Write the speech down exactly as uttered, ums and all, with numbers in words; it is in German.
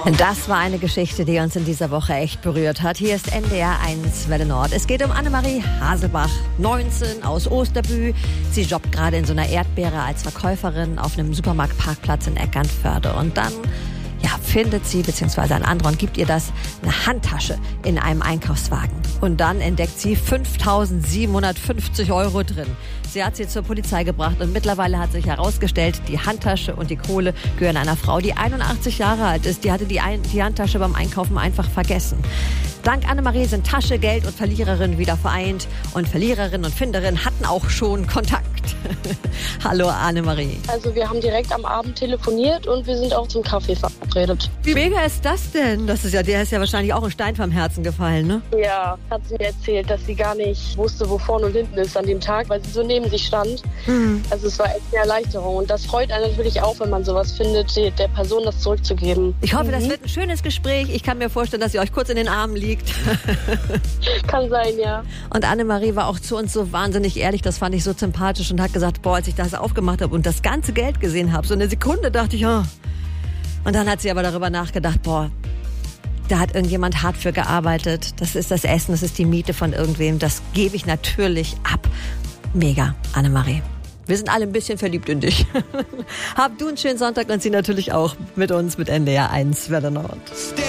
Das war eine Geschichte, die uns in dieser Woche echt berührt hat. Hier ist N D R eins Welle Nord. Es geht um Annemarie Haselbach, neunzehn, aus Osterbühl. Sie jobbt gerade in so einer Erdbeere als Verkäuferin auf einem Supermarktparkplatz in Eckernförde. Und dann ja, findet sie, beziehungsweise ein anderer, und gibt ihr das, eine Handtasche in einem Einkaufswagen. Und dann entdeckt sie fünftausendsiebenhundertfünfzig Euro drin. Sie hat sie zur Polizei gebracht und mittlerweile hat sich herausgestellt, die Handtasche und die Kohle gehören einer Frau, die einundachtzig Jahre alt ist. Die hatte die, Ein- die Handtasche beim Einkaufen einfach vergessen. Dank Annemarie sind Tasche, Geld und Verliererin wieder vereint. Und Verliererin und Finderin hatten auch schon Kontakt. Hallo Annemarie. Also wir haben direkt am Abend telefoniert und wir sind auch zum Kaffee verabredet. Wie mega ist das denn? Das ist ja, der ist ja wahrscheinlich auch ein Stein vom Herzen gefallen, ne? Ja, hat sie mir erzählt, dass sie gar nicht wusste, wo vorne und hinten ist an dem Tag, weil sie so neben sich stand. Mhm. Also es war echt eine Erleichterung. Und das freut einen natürlich auch, wenn man sowas findet, der Person das zurückzugeben. Ich hoffe, mhm. das wird ein schönes Gespräch. Ich kann mir vorstellen, dass ihr euch kurz in den Armen liegt. Kann sein, ja. Und Annemarie war auch zu uns so wahnsinnig ehrlich, das fand ich so sympathisch und hat gesagt, boah, als ich das aufgemacht habe und das ganze Geld gesehen habe, so eine Sekunde dachte ich, oh. Und dann hat sie aber darüber nachgedacht, boah, da hat irgendjemand hart für gearbeitet. Das ist das Essen, das ist die Miete von irgendwem. Das gebe ich natürlich ab. Mega, Annemarie. Wir sind alle ein bisschen verliebt in dich. Hab du einen schönen Sonntag und sie natürlich auch mit uns mit N D R eins Welle Nord.